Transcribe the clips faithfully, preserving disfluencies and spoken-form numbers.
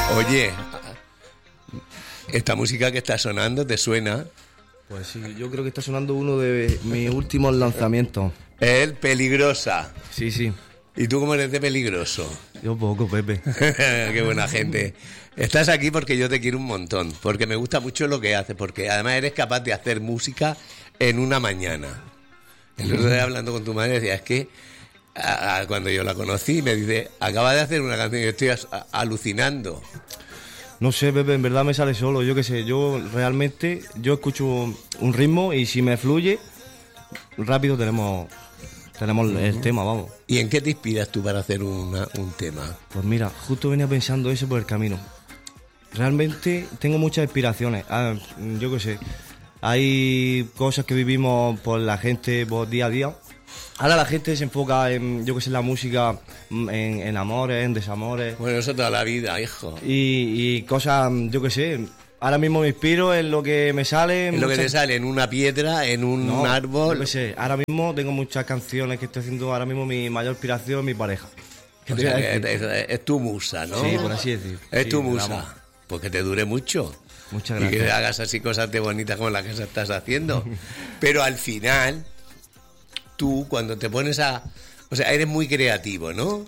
Oye, ¿esta música que está sonando te suena? Pues sí, yo creo que está sonando uno de mis últimos lanzamientos. El Peligrosa. Sí, sí. ¿Y tú cómo eres de peligroso? Yo poco, Pepe. Qué buena gente. Estás aquí porque yo te quiero un montón, porque me gusta mucho lo que haces, porque además eres capaz de hacer música en una mañana. El otro día hablando con tu madre decía, es que a, a, cuando yo la conocí me dice, acaba de hacer una canción y yo estoy a, a, alucinando. No sé, Pepe, en verdad me sale solo, yo qué sé, yo realmente, yo escucho un ritmo y si me fluye, rápido tenemos... Tenemos el uh-huh. tema, vamos. ¿Y en qué te inspiras tú para hacer una, un tema? Pues mira, justo venía pensando eso por el camino. Realmente tengo muchas inspiraciones. Ah, yo qué sé, hay cosas que vivimos por la gente por día a día. Ahora la gente se enfoca en, yo qué sé, la música, en, en amores, en desamores. Bueno, eso toda la vida, hijo. Y, y cosas, yo qué sé... Ahora mismo me inspiro en lo que me sale. En muchas... lo que te sale, en una piedra, en un no, árbol. No sé, ahora mismo tengo muchas canciones que estoy haciendo. Ahora mismo mi mayor inspiración es mi pareja. O sea, que es, es tu musa, ¿no? Sí, por así decir. Es sí, tu musa. Pues que te dure mucho. Muchas gracias. Y que hagas así cosas de bonitas como las que estás haciendo. Pero al final, tú cuando te pones a... O sea, eres muy creativo, ¿no?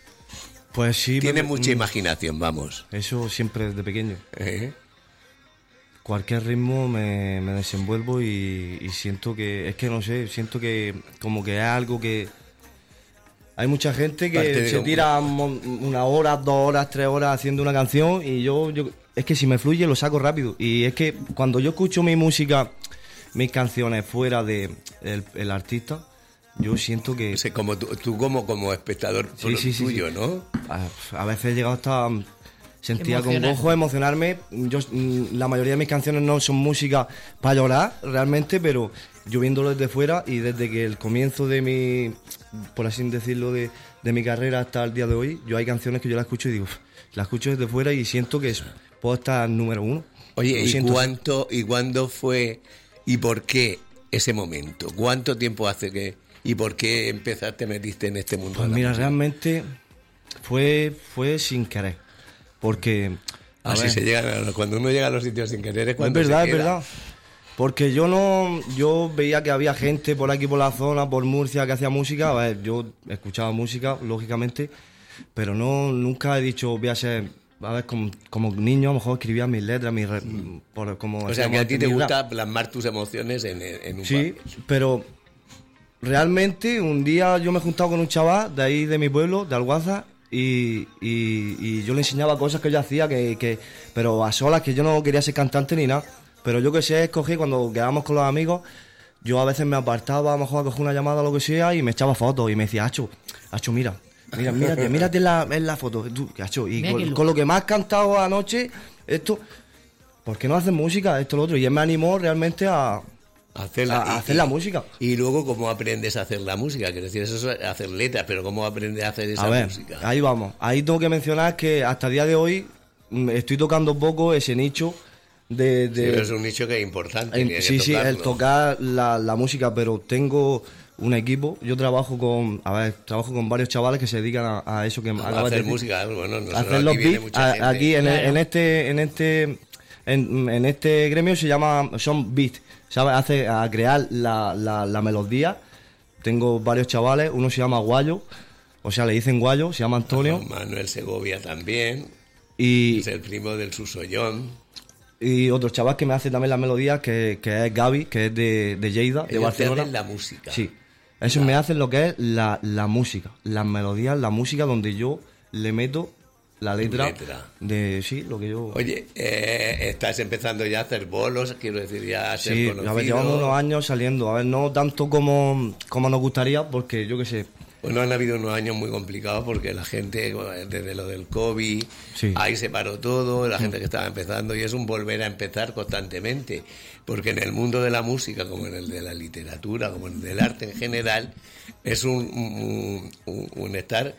Pues sí. Tienes me... mucha imaginación, vamos. Eso siempre desde pequeño. ¿Eh? Cualquier ritmo me, me desenvuelvo y, y siento que, es que no sé, siento que como que es algo que... Hay mucha gente que se tira una hora, dos horas, tres horas haciendo una canción y yo, yo, es que si me fluye lo saco rápido. Y es que cuando yo escucho mi música, mis canciones fuera de el, el artista, yo siento que... O sea, como tú, tú como, como espectador sí, sí, tuyo, sí, sí. ¿no? A, a veces he llegado hasta... Sentía con ojo emocionarme. Yo, la mayoría de mis canciones no son música para llorar realmente, pero yo viéndolo desde fuera y desde que el comienzo de mi, por así decirlo, de, de mi carrera hasta el día de hoy, yo hay canciones que yo las escucho y digo, las escucho desde fuera y siento que puedo estar número uno. Oye, ¿y cuánto y cuándo fue y por qué ese momento? ¿Cuánto tiempo hace que y por qué empezaste, metiste en este mundo? Pues mira, música? realmente fue fue sin querer. Porque... Así se llega, cuando uno llega a los sitios sin querer es cuando es verdad, se queda. Es verdad. Porque yo no... Yo veía que había gente por aquí, por la zona, por Murcia, que hacía música. A ver, yo escuchaba música, lógicamente, pero no nunca he dicho, voy a ser... A ver, como, como niño a lo mejor escribía mis letras, mis... Por, como o sea, que a ti te gusta plasmar tus emociones en, en un sí, papel. Pero realmente un día yo me he juntado con un chaval de ahí de mi pueblo, de Alguaza, Y, y, y yo le enseñaba cosas que yo hacía, que, que pero a solas, que yo no quería ser cantante ni nada. Pero yo que sé, escogí cuando quedábamos con los amigos, yo a veces me apartaba, a lo mejor a coger una llamada o lo que sea, y me echaba fotos y me decía, Acho, Acho, mira, mira, mírate, mírate en la, en la foto, tú, Acho, y con, con lo que me has cantado anoche, esto, ¿por qué no haces música? Esto, lo otro, y él me animó realmente a... Hacer la, a hacer y, la música. Y luego, ¿cómo aprendes a hacer la música? Quiero decir, eso es hacer letras, pero ¿cómo aprendes a hacer esa a ver, música? Ahí vamos. Ahí tengo que mencionar que hasta el día de hoy estoy tocando poco ese nicho de... de sí, pero es un nicho que es importante. En, que sí, sí, el tocarlo. tocar la, la música, pero tengo un equipo. Yo trabajo con, a ver, trabajo con varios chavales que se dedican a, a eso que a hacer de música, bueno, no, hacer los beats. A, aquí en, claro. en este, en este, en, en este gremio se llama, son beats. ¿Sabes? Hace a crear la, la, la melodía. Tengo varios chavales, uno se llama Guayo, o sea, le dicen Guayo, se llama Antonio. Ajá, Manuel Segovia también, y, es el primo del Susollón. Y otro chaval que me hace también la melodía, que, que es Gaby, que es de, de Lleida, ellos de Barcelona. Te hacen la música. Sí, eso me hacen lo que es la, la música, las melodías, la música donde yo le meto la letra, letra de sí, lo que yo... Oye, eh, estás empezando ya a hacer bolos, quiero decir, ya a ser sí, conocido. a ver, llevamos unos años saliendo, a ver, no tanto como, como nos gustaría, porque yo qué sé... Bueno, han habido unos años muy complicados porque la gente, desde lo del COVID, sí. ahí se paró todo, la gente que estaba empezando, y es un volver a empezar constantemente, porque en el mundo de la música, como en el de la literatura, como en el del arte en general, es un, un, un, un estar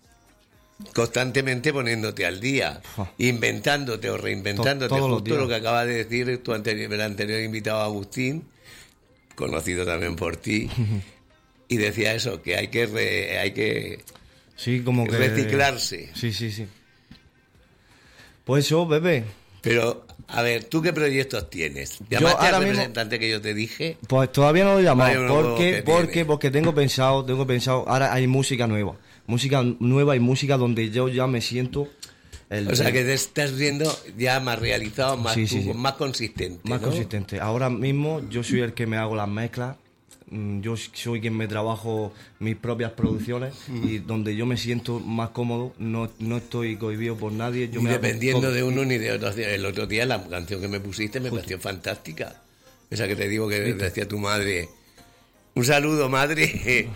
constantemente poniéndote al día, inventándote o reinventándote, todo, justo lo que acaba de decir tu anterior, el anterior invitado Agustín, conocido también por ti, y decía eso, que hay que re, hay que sí, como que reciclarse. Sí, sí, sí. Pues eso, Pepe. Pero, a ver, ¿tú qué proyectos tienes? ¿Llamaste al representante mismo, que yo te dije? Pues todavía no lo he llamado. No, porque, porque, porque tengo pensado, tengo pensado, ahora hay música nueva. Música nueva y música donde yo ya me siento... El, o sea, que te estás viendo ya más realizado, más, sí, tú, sí, sí. más consistente. Más ¿no? consistente. Ahora mismo yo soy el que me hago las mezclas. Yo soy quien me trabajo mis propias producciones mm. y donde yo me siento más cómodo, no, no estoy cohibido por nadie. Yo ni me dependiendo hago... de uno ni de otro. El otro día la canción que me pusiste me Justo. pareció fantástica. Esa que te digo que ¿Viste? decía tu madre. Un saludo, madre,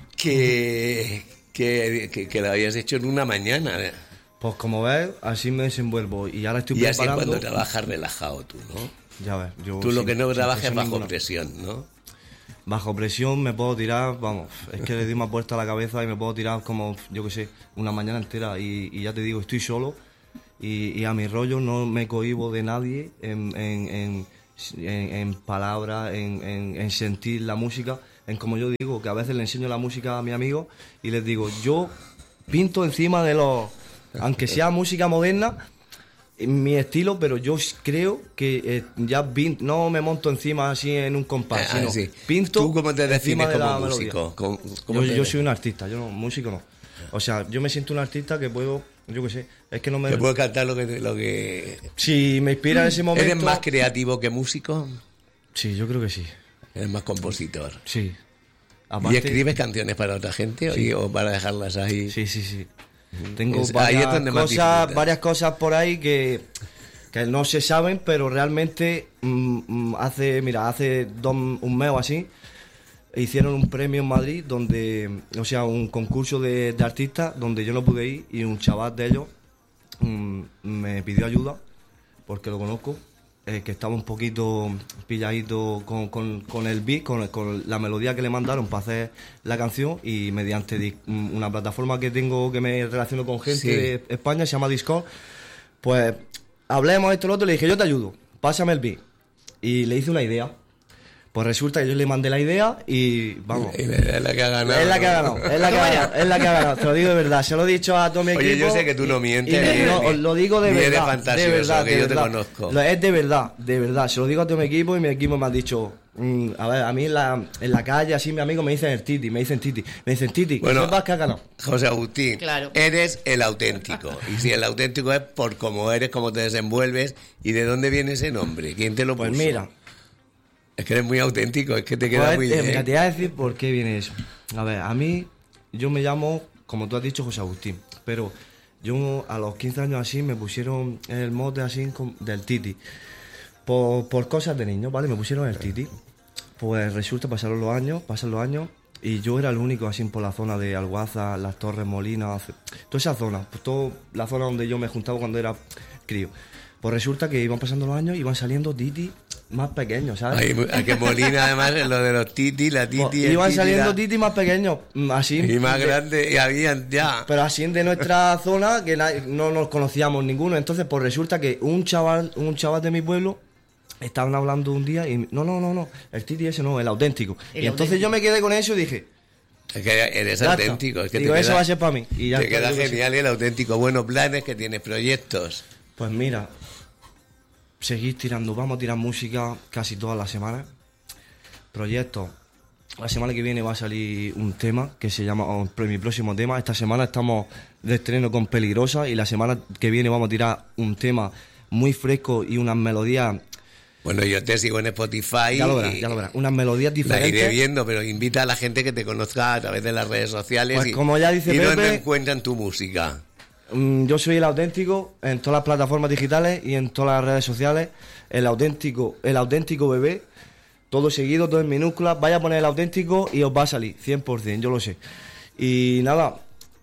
que, que, que, que la habías hecho en una mañana. Pues como ves, así me desenvuelvo y ahora estoy y preparando... Y así cuando trabajas relajado tú, ¿no? Ya ves. Yo tú lo sin, que no trabajas es bajo ninguna. presión, ¿no? Bajo presión me puedo tirar, vamos, es que le di una puerta a la cabeza y me puedo tirar como, yo qué sé, una mañana entera y, y ya te digo, estoy solo y, y a mi rollo no me cohibo de nadie en, en, en, en, en palabras, en, en, en sentir la música, en como yo digo, que a veces le enseño la música a mis amigos y les digo, yo pinto encima de los, aunque sea música moderna, mi estilo, pero yo creo que eh, ya pin, no me monto encima así en un compás, ah, sino sí. pinto ¿Tú cómo te encima de la como músico? ¿Cómo, cómo yo, te yo soy un artista, yo no, músico no. O sea, yo me siento un artista que puedo, yo qué sé, es que no me... ¿Que puedo cantar lo que, lo que... Si me inspira en ese momento... ¿Eres más creativo que músico? Sí, yo creo que sí. ¿Eres más compositor? Sí. Aparte... ¿Y escribes canciones para otra gente sí. o, o para dejarlas ahí? Sí, sí, sí. Tengo es, varias, cosas, varias cosas por ahí que, que no se saben, pero realmente mmm, hace, mira, hace dos, un mes o así, hicieron un premio en Madrid, donde, o sea, un concurso de, de artistas donde yo no pude ir y un chaval de ellos mmm, me pidió ayuda, porque lo conozco, eh, que estaba un poquito pilladito con, con, con el beat, con, con la melodía que le mandaron para hacer la canción y mediante una plataforma que tengo que me relaciono con gente sí. de España, se llama Discord, pues hablemos esto y lo otro, le dije yo te ayudo, pásame el beat y le hice una idea. Pues resulta que yo le mandé la idea y vamos. Y es la que ha ganado. Es la que ha ganado, es la que ha ganado, es la que ha ganado, te lo digo de verdad, se lo he dicho a todo mi equipo. Oye, yo sé que tú no mientes. Y, y, no, os lo digo de verdad. De, fantasioso, de verdad, que de yo verdad. te conozco. Lo, es de verdad, de verdad. Se lo digo a todo mi equipo y mi equipo me ha dicho, mmm, a ver, a mí en la, en la calle así mi amigo me dicen el Titi, me dicen Titi, me dicen Titi, bueno, que sepas que ha ganado. José Agustín, claro. Eres el auténtico. Y si el auténtico es por cómo eres, cómo te desenvuelves y de dónde viene ese nombre, ¿quién te lo puso? Pues mira. Es que eres muy auténtico, es que te queda pues, muy eh, bien. Mira, te voy a decir por qué viene eso. A ver, a mí, yo me llamo, como tú has dicho, José Agustín, pero yo a los quince años así me pusieron el mote así del Titi. Por, por cosas de niños, ¿vale? Me pusieron el Titi. Pues resulta, pasaron los años, pasan los años, y yo era el único así por la zona de Alguaza, Las Torres, Molina, toda esa zona, pues toda la zona donde yo me juntaba cuando era crío. Pues resulta que iban pasando los años y iban saliendo Titi más pequeños, ¿sabes? Ay, que Molina además es lo de los Titi, la Titi... Pues, iban titi, saliendo la... Titi más pequeños, así... Y más de, grandes, y habían ya... Pero así de nuestra zona, que na, no nos conocíamos ninguno. Entonces, pues resulta que un chaval, un chaval de mi pueblo, estaban hablando un día y... No, no, no, no, el Titi ese no, el auténtico. El y entonces auténtico. Yo me quedé con eso y dije... Es que eres auténtico. Es que Digo, te eso queda, va a ser para mí. Y ya te queda genial el auténtico. Buenos planes, que tienes proyectos. Pues mira... Seguir tirando, vamos a tirar música casi todas las semanas. Proyectos. La semana que viene va a salir un tema que se llama, oh, mi próximo tema. Esta semana estamos de estreno con Peligrosa y la semana que viene vamos a tirar un tema muy fresco y unas melodías. Bueno, yo te sigo en Spotify. Ya lo verás, ya lo verás. Unas melodías diferentes. La iré viendo, pero invita a la gente que te conozca a través de las redes sociales. Pues y, como ya dice y Pepe, dónde encuentran tu música. Yo soy el auténtico en todas las plataformas digitales y en todas las redes sociales. El auténtico, el auténtico bebé. Todo seguido, todo en minúsculas. Vaya a poner el auténtico y os va a salir, cien por ciento, yo lo sé. Y nada,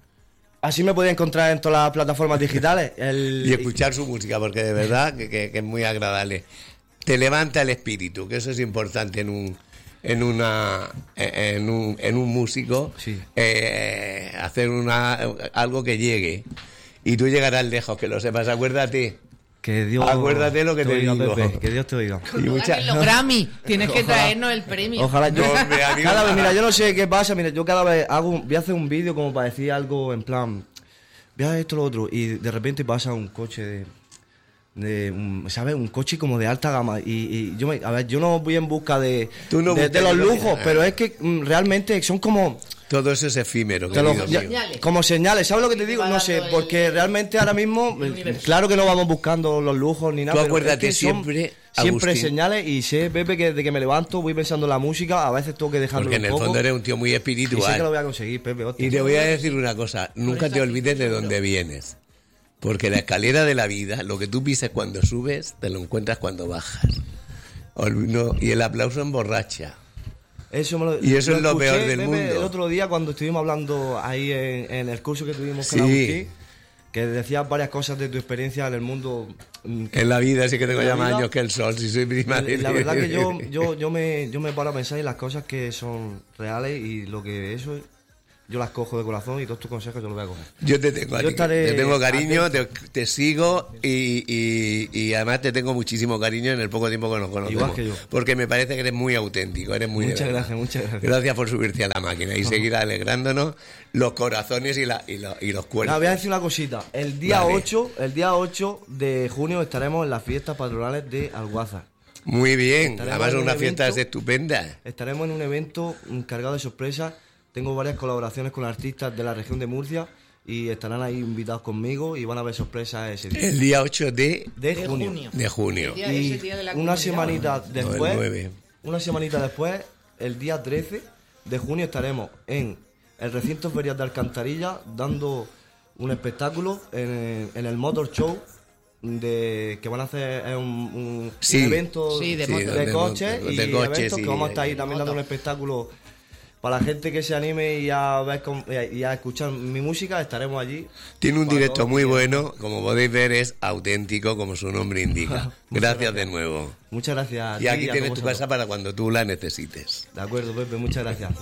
así me podéis encontrar en todas las plataformas digitales. El... Y escuchar su música, porque de verdad que, que, que es muy agradable. Te levanta el espíritu, que eso es importante en un... en una en un, en un músico, sí. eh, hacer una algo que llegue y tú llegarás lejos, que lo sepas. Acuérdate, que Dios acuérdate lo que te, te oiga, digo, Pepe, que Dios te oiga. Y mucha... los Grammy tienes que traernos el premio. Ojalá yo, no, me cada vez, mira, yo no sé qué pasa, mira, yo cada vez hago, voy a hacer un vídeo como para decir algo en plan, voy a esto lo otro y de repente pasa un coche de de un, ¿sabes? Un coche como de alta gama. Y, y yo, me, a ver, yo no voy en busca de, no de, de los lujos, pero es que mm, realmente son como... Todo eso es efímero. Lo, ya, como señales, ¿sabes lo que te digo? No sé, porque el, realmente ahora mismo, claro que no vamos buscando los lujos ni nada. Tú acuérdate es siempre, siempre señales, y sé, Pepe, que desde que me levanto voy pensando en la música, a veces tengo que dejarlo porque en el poco, fondo eres un tío muy espiritual. Y sé que lo voy a conseguir, Pepe. Hostia. Y te voy a decir una cosa, nunca te olvides de dónde vienes. Porque la escalera de la vida, lo que tú pises cuando subes, te lo encuentras cuando bajas. No, y el aplauso emborracha. Eso me lo, y eso lo es lo escuché, peor del Pepe, mundo. El otro día cuando estuvimos hablando ahí en, en el curso que tuvimos sí. con Agustín, que decías varias cosas de tu experiencia en el mundo. En la vida sí que tengo ya más años que el sol, si soy primario. La, la verdad que yo, yo, yo, me, yo me paro a pensar en las cosas que son reales y lo que eso es. Yo las cojo de corazón y todos tus consejos yo los voy a coger. Yo te tengo, yo ti, te tengo cariño, te, te sigo y, y, y además te tengo muchísimo cariño en el poco tiempo que nos conocemos. Igual que yo. Porque me parece que eres muy auténtico, eres muy... Muchas gracias, muchas gracias. Gracias por subirte a la máquina y seguir alegrándonos los corazones y, la, y, lo, y los cuerpos. No, voy a decir una cosita. El día vale. ocho, el día ocho de junio estaremos en las fiestas patronales de Alguazas. Muy bien, estaremos además una fiesta estupenda. Estaremos en un evento cargado de sorpresas. Tengo varias colaboraciones con artistas de la región de Murcia y estarán ahí invitados conmigo y van a haber sorpresas ese día. El día ocho de, de, de junio. junio. De junio. Día, y día de la una semanita después, no, una semanita después, el día trece de junio estaremos en el recinto ferial de Alcantarilla dando un espectáculo en, en el Motor Show. De, que van a hacer un, un, sí, un evento sí, de, de, de, de coches de, y de coches, eventos sí, que vamos a estar ahí de, también de dando un espectáculo para la gente que se anime y a ver y a escuchar mi música. Estaremos allí. Tiene un directo muy bueno, como podéis ver es auténtico como su nombre indica. Gracias de nuevo. Muchas gracias a y aquí ti, tienes tu casa para cuando tú la necesites. De acuerdo, Pepe, muchas gracias.